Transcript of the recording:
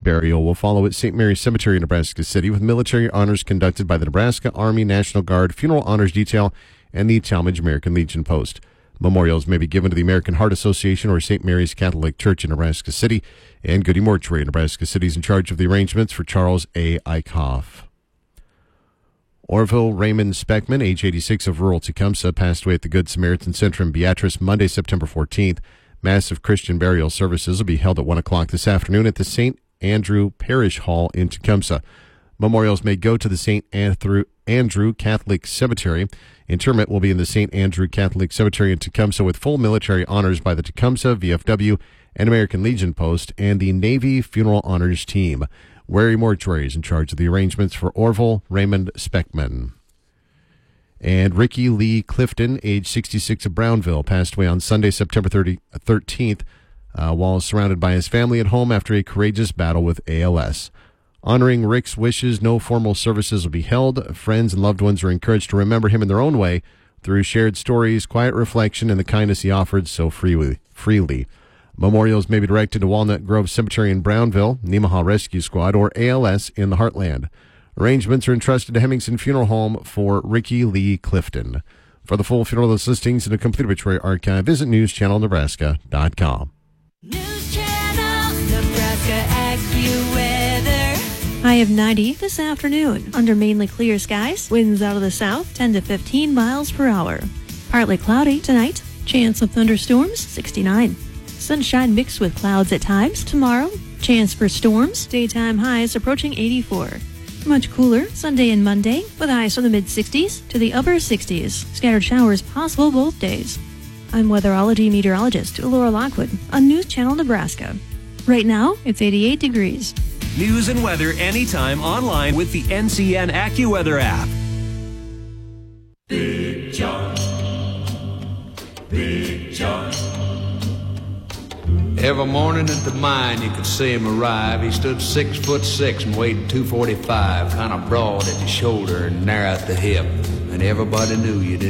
burial will follow at St. Mary's Cemetery in Nebraska City, with military honors conducted by the Nebraska Army National Guard Funeral Honors Detail and the Talmadge American Legion Post. Memorials may be given to the American Heart Association or St. Mary's Catholic Church in Nebraska City, and Goody Mortuary in Nebraska City is in charge of the arrangements for Charles A. Eichhoff. Orville Raymond Speckman, age 86, of rural Tecumseh, passed away at the Good Samaritan Center in Beatrice Monday, September 14th. Massive Christian burial services will be held at 1 o'clock this afternoon at the St. Andrew Parish Hall in Tecumseh. Memorials may go to the St. Andrew Catholic Cemetery. Interment will be in the St. Andrew Catholic Cemetery in Tecumseh with full military honors by the Tecumseh, VFW, and American Legion Post and the Navy Funeral Honors Team. Wary Mortuary is in charge of the arrangements for Orville Raymond Speckman. And Ricky Lee Clifton, age 66, of Brownville, passed away on Sunday, September 13th, while surrounded by his family at home after a courageous battle with ALS. Honoring Rick's wishes, no formal services will be held. Friends and loved ones are encouraged to remember him in their own way through shared stories, quiet reflection, and the kindness he offered so freely. Memorials may be directed to Walnut Grove Cemetery in Brownville, Nemaha Rescue Squad, or ALS in the Heartland. Arrangements are entrusted to Hemmingson Funeral Home for Ricky Lee Clifton. For the full funeral listings and a complete obituary archive, visit newschannelnebraska.com. News Channel Nebraska AccuWeather. High of 90 this afternoon. Under mainly clear skies. Winds out of the south, 10 to 15 miles per hour. Partly cloudy tonight. Chance of thunderstorms, 69. Sunshine mixed with clouds at times. Tomorrow, chance for storms. Daytime highs approaching 84. Much cooler Sunday and Monday, with highs from the mid-60s to the upper 60s. Scattered showers possible both days. I'm weatherology meteorologist Laura Lockwood on News Channel Nebraska. Right now, it's 88 degrees. News and weather anytime online with the NCN AccuWeather app. Big John. Big John. Every morning at the mine you could see him arrive. He stood 6'6" and weighed 245, kind of broad at the shoulder and narrow at the hip. And everybody knew you didn't